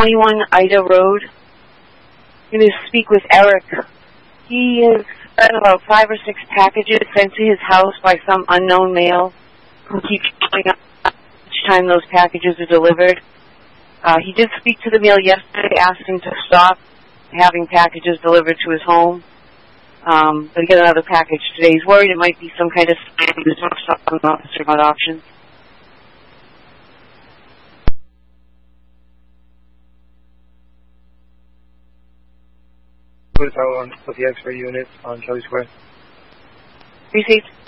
21 Ida Road. I'm going to speak with Eric. He has gotten about 5 or 6 packages sent to his house by some unknown male who keeps showing up each time those packages are delivered. He did speak to the mail yesterday, asked him to stop having packages delivered to his home. But he got another package today. He's worried it might be some kind of scam. He was talking to an officer about options. With the X-ray unit on Kelly Square. 3-6.